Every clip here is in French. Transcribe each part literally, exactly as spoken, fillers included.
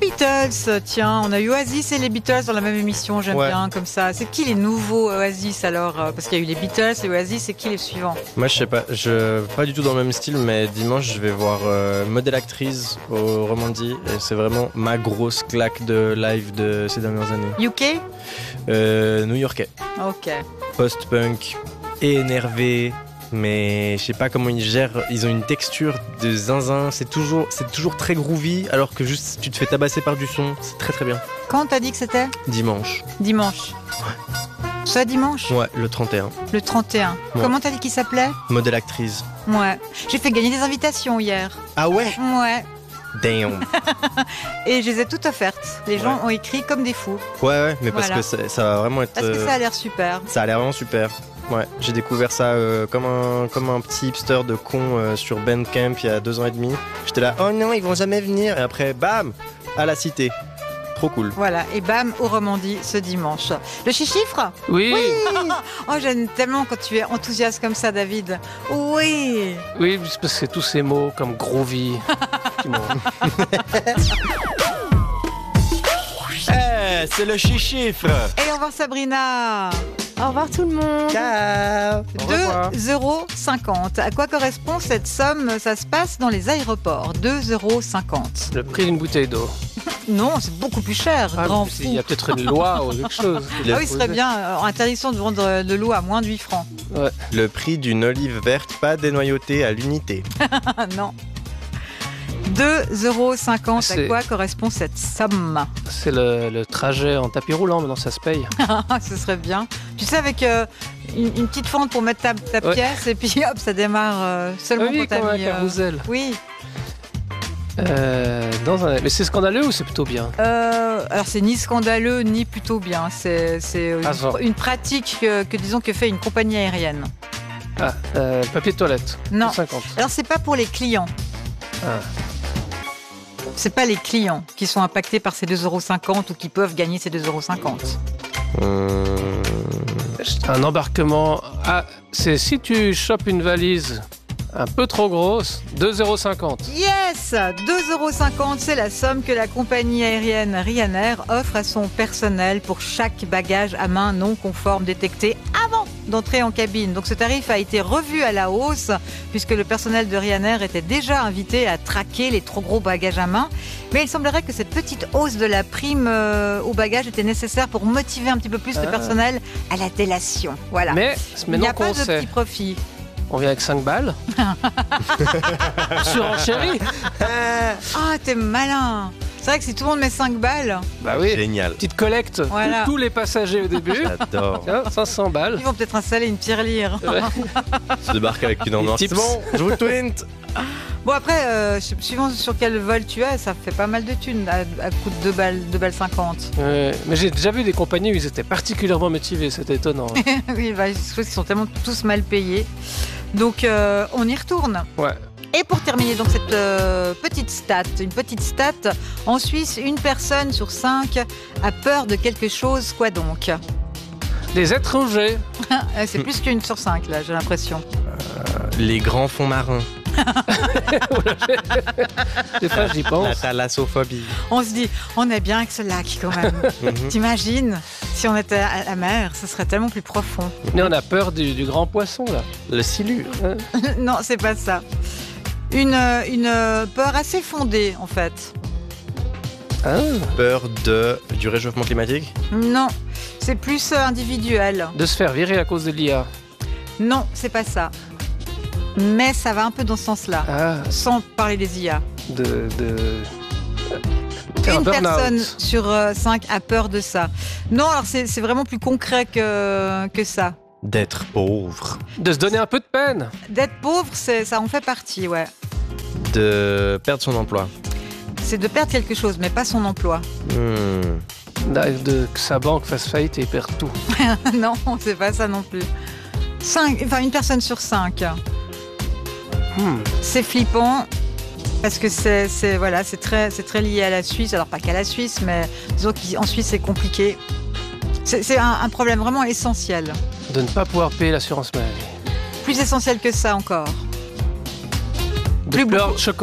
Beatles, tiens, on a eu Oasis et les Beatles dans la même émission, j'aime Ouais. bien comme ça. C'est qui les nouveaux Oasis alors? Parce qu'il y a eu les Beatles, les Oasis, c'est qui les suivants? Moi, je sais pas, je pas du tout dans le même style, mais dimanche, je vais voir euh, Modèle Actrice au Romandie, et c'est vraiment ma grosse claque de live de ces dernières années. U K? Euh, New-Yorkais, Ok. post-punk, énervé, mais je sais pas comment ils gèrent. Ils ont une texture de zinzin. C'est toujours, c'est toujours très groovy, alors que juste tu te fais tabasser par du son. C'est très très bien. Quand t'as dit que c'était? Dimanche. Dimanche. Ça dimanche? Ouais, le trente et un. Le trente et un. Ouais. Comment t'as dit qu'il s'appelait? Modèle Actrice. Ouais. J'ai fait gagner des invitations hier. Ah ouais? Ouais. Damn. Et je les ai toutes offertes. Les gens ont écrit comme des fous. Ouais, ouais, mais parce Voilà. que ça, ça va vraiment être. Parce que euh, ça a l'air super. Ça a l'air vraiment super. Ouais, j'ai découvert ça euh, comme, un, comme un petit hipster de con euh, sur Bandcamp il y a deux ans et demi. J'étais là, oh non, ils vont jamais venir. Et après, bam, à la cité. Trop cool. Voilà. Et bam, au Romandie ce dimanche. Le chiffre? Oui, Oh, j'aime tellement quand tu es enthousiaste comme ça, David. Oui. oui, c'est parce que c'est tous ces mots comme groovy. qui m'ont- Eh, c'est le chiffre. Et au revoir Sabrina. Au revoir tout le monde. Ciao. deux euros cinquante. À quoi correspond cette somme? Ça se passe dans les aéroports. deux euros cinquante. Le prix d'une bouteille d'eau. Non, c'est beaucoup plus cher. Ah, grand mais fou. il y a peut-être une loi ou quelque chose. Ah oui, ce serait bien. euh, interdiction de vendre de l'eau à moins de huit francs. Le prix d'une olive verte pas dénoyautée à l'unité. Ah non. deux euros cinquante. À C'est- quoi correspond cette somme? C'est le, le trajet en tapis roulant, maintenant ça se paye. Ce serait bien. Tu sais, avec euh, une, une petite fente pour mettre ta, ta Ouais. pièce et puis hop, ça démarre euh, seulement Ah oui, quand t'as comme un mis, euh, carrousel. Oui. Euh, dans un... Mais c'est scandaleux ou c'est plutôt bien? Euh, alors c'est ni scandaleux ni plutôt bien. C'est c'est une, Ah, ça. une pratique que, que disons que fait une compagnie aérienne. Ah, euh, papier de toilette. Non. cinquante. Alors c'est pas pour les clients. Ah. C'est pas les clients qui sont impactés par ces deux euros cinquante ou qui peuvent gagner ces deux euros cinquante. Hum, Un embarquement. Ah, c'est si tu chopes une valise un peu trop grosse, deux euros cinquante. Yes, deux euros cinquante, c'est la somme que la compagnie aérienne Ryanair offre à son personnel pour chaque bagage à main non conforme détecté avant d'entrer en cabine. Donc ce tarif a été revu à la hausse puisque le personnel de Ryanair était déjà invité à traquer les trop gros bagages à main. Mais il semblerait que cette petite hausse de la prime euh, au bagage était nécessaire pour motiver un petit peu plus le Ah. personnel à la délation. Voilà. Mais Il n'y maintenant a pas qu'on de sait, petit profit. on vient avec cinq balles. Sur enchérie. Ah, t'es malin. C'est vrai que si tout le monde met cinq balles, Bah oui. Génial. Petite collecte. Voilà. Tous les passagers au début. J'adore. Tiens, cinq cents balles. ils vont peut-être installer une tirelire. Ouais. Je débarque avec une ambiance. Tips. C'est bon, je vous twint. Bon après, euh, suivant sur quel vol tu es, ça fait pas mal de thunes à, à coût de deux balles, deux balles cinquante. Ouais, mais j'ai déjà vu des compagnies où ils étaient particulièrement motivés, c'était étonnant. Oui, bah, je trouve qu'ils sont tellement tous mal payés. Donc euh, on y retourne. Ouais. Et pour terminer donc cette euh, petite stat, une petite stat, en Suisse, une personne sur cinq a peur de quelque chose. Quoi donc? Des étrangers. Euh, C'est plus qu'une sur cinq là, j'ai l'impression. Les grands fonds marins. Des fois, j'y La pense. thalassophobie. On se dit, on est bien avec ce lac quand même. Mhm. T'imagines si on était à la mer, ce serait tellement plus profond. Mais on a peur du, du grand poisson, là. Le silure. Hein. Non, c'est pas ça. Une, euh, une euh, peur assez fondée, en fait. Ah, Peur de, du réchauffement climatique. Non, c'est plus euh, individuel. de se faire virer à cause de l'I A. Non, c'est pas ça. Mais ça va un peu dans ce sens-là, Ah, sans parler des I A. de... de... Un Une burn-out. personne sur euh, cinq a peur de ça. Non, alors c'est c'est vraiment plus concret que, que ça. D'être pauvre. De se donner un peu de peine. D'être pauvre, c'est- ça en fait partie, ouais. De perdre son emploi. C'est de perdre quelque chose, mais pas son emploi. Hmm. De, que sa banque fasse faillite et il perd tout. Non, c'est pas ça non plus. Cinq, enfin, une personne sur cinq. Hmm. C'est flippant parce que c'est c'est- voilà, c'est très, c'est très lié à la Suisse. Alors pas qu'à la Suisse, mais disons qu'en Suisse c'est compliqué. C'est c'est un, un problème vraiment essentiel. De ne pas pouvoir payer l'assurance maladie. Plus essentiel que ça encore. De Plus pleurs beaucoup. de chocolat.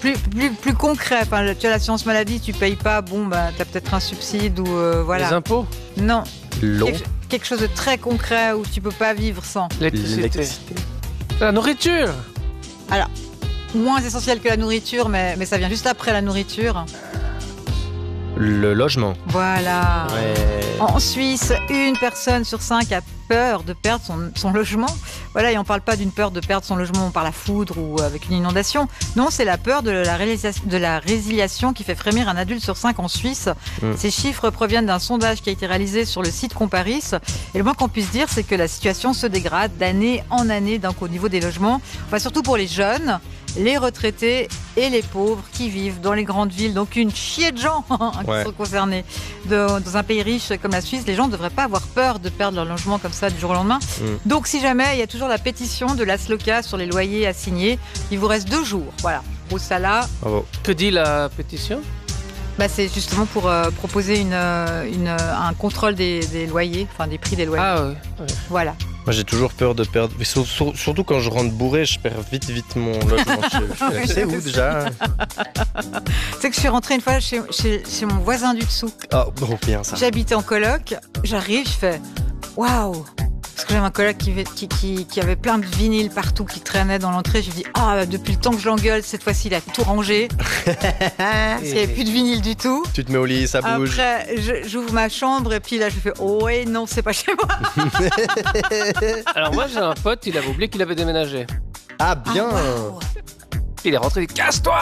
plus, plus, plus concret. Enfin, tu as l'assurance maladie, tu payes pas, bon, bah, tu as peut-être un subside ou euh, voilà. Les impôts? Non. L'eau. Quelque, quelque chose de très concret où tu peux pas vivre sans. L'électricité. L'électricité. La nourriture. Alors, moins essentiel que la nourriture, mais, mais ça vient juste après la nourriture. Le logement. Voilà. Ouais. En Suisse, une personne sur cinq a peur de perdre son, son logement. Voilà, et on ne parle pas d'une peur de perdre son logement par la foudre ou avec une inondation. Non, c'est la peur de la, réalisation, de la résiliation qui fait frémir un adulte sur cinq en Suisse. Mmh. Ces chiffres proviennent d'un sondage qui a été réalisé sur le site Comparis. Et le moins qu'on puisse dire, c'est que la situation se dégrade d'année en année, donc au niveau des logements. Enfin, surtout pour les jeunes, les retraités et les pauvres qui vivent dans les grandes villes. Donc une chier de gens qui ouais. sont concernés. De, dans un pays riche comme la Suisse, les gens ne devraient pas avoir peur de perdre leur logement comme ça du jour au lendemain. Mmh. Donc si jamais, il y a toujours la pétition de l'Asloca sur les loyers à signer. Il vous reste deux jours. Voilà. Au Sala. Bravo. Que dit la pétition? Bah, c'est justement pour euh, proposer une, une, un contrôle des, des loyers, enfin des prix des loyers. Ah oui. Ouais. Voilà. Moi j'ai toujours peur de perdre, mais sur, sur, surtout quand je rentre bourré, je perds vite vite mon logement. Je, je, c'est où déjà? C'est que je suis rentrée une fois chez, chez, chez mon voisin du dessous. Oh, bon, bien ça. J'habitais en coloc, j'arrive, je fais waouh! Parce que j'avais un coloc qui, qui, qui, qui avait plein de vinyles partout qui traînaient dans l'entrée. Je lui dis ah, oh, depuis le temps que je l'engueule, cette fois-ci il a tout rangé. Parce qu'il n'y avait plus de vinyle du tout. Tu te mets au lit, ça bouge. Après, je, j'ouvre ma chambre et puis là je fais oh ouais, non, c'est pas chez moi. Alors moi j'ai un pote, il avait oublié qu'il avait déménagé. Ah bien. Ah, wow. Il est rentré, il dit casse-toi.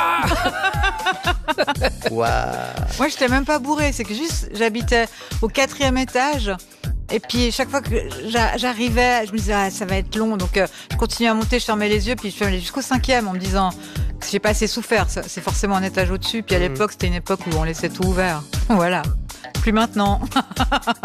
Wow. Moi j'étais même pas bourrée, c'est que juste j'habitais au quatrième étage. Et puis chaque fois que j'arrivais, je me disais ah, ça va être long, donc euh, je continuais à monter, je fermais les yeux, puis je suis allée jusqu'au cinquième en me disant que j'ai pas assez souffert, c'est forcément un étage au-dessus. Puis à l'époque, c'était une époque où on laissait tout ouvert. Voilà, plus maintenant.